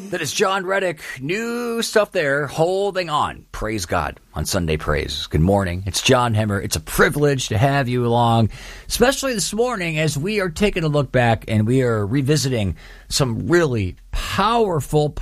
That is John Reddick. New stuff there. Holding on. Praise God on Sunday Praise. Good morning. It's John Hemmer. It's a privilege to have you along, especially this morning as we are taking a look back and we are revisiting some really powerful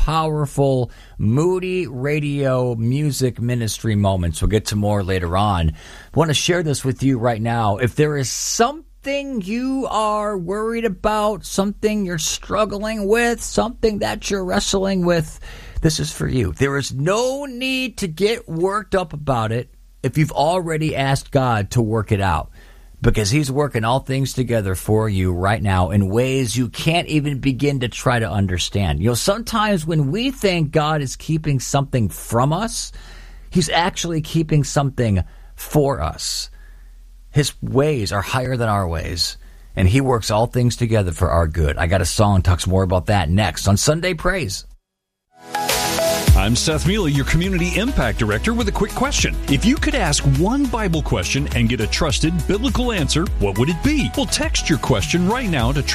Moody Radio music ministry moments. We'll get to more later on. I want to share this with you right now. If there is something you are worried about, something you're struggling with, something that you're wrestling with, this is for you. There is no need to get worked up about it if you've already asked God to work it out, because He's working all things together for you right now in ways you can't even begin to try to understand. You know, sometimes when we think God is keeping something from us, He's actually keeping something for us. His ways are higher than our ways, and He works all things together for our good. I got a song talks more about that next on Sunday Praise. I'm Seth Mealy, your Community Impact Director, with a quick question. If you could ask one Bible question and get a trusted biblical answer, what would it be? Well, text your question right now to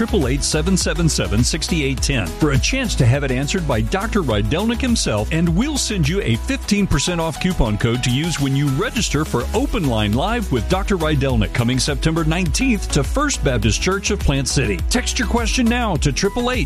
888-777-6810 for a chance to have it answered by Dr. Rydelnik himself, and we'll send you a 15% off coupon code to use when you register for Open Line Live with Dr. Rydelnik coming September 19th to First Baptist Church of Plant City. Text your question now to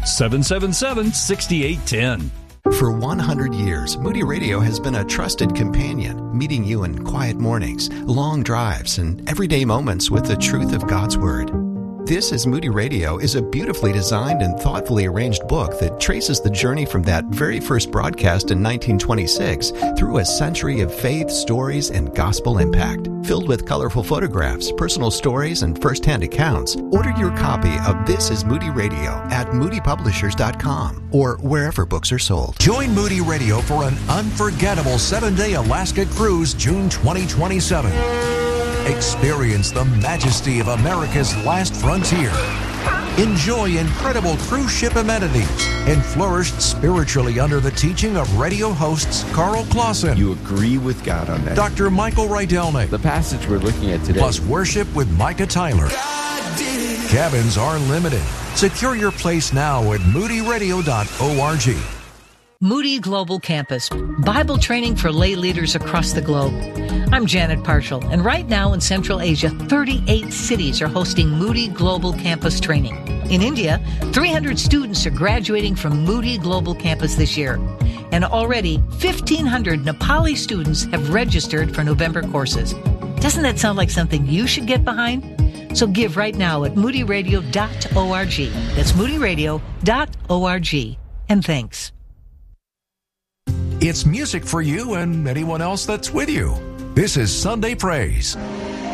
888-777-6810. For 100 years, Moody Radio has been a trusted companion, meeting you in quiet mornings, long drives, and everyday moments with the truth of God's Word. This is Moody Radio is a beautifully designed and thoughtfully arranged book that traces the journey from that very first broadcast in 1926 through a century of faith, stories, and gospel impact. Filled with colorful photographs, personal stories, and first-hand accounts, order your copy of This is Moody Radio at moodypublishers.com or wherever books are sold. Join Moody Radio for an unforgettable 7-day Alaska cruise, June 2027. Experience the majesty of America's last frontier. Enjoy incredible cruise ship amenities and flourish spiritually under the teaching of radio hosts Carl Clausen. You agree with God on that. Dr. Michael Rydelnik. The passage we're looking at today. Plus worship with Micah Tyler. Cabins are limited. Secure your place now at moodyradio.org. Moody Global Campus, Bible training for lay leaders across the globe. I'm Janet Parshall, and right now in Central Asia, 38 cities are hosting Moody Global Campus training. In India, 300 students are graduating from Moody Global Campus this year, and already 1,500 Nepali students have registered for November courses. Doesn't that sound like something you should get behind? So give right now at moodyradio.org. That's moodyradio.org. And thanks. It's music for you and anyone else that's with you. This is Sunday Praise.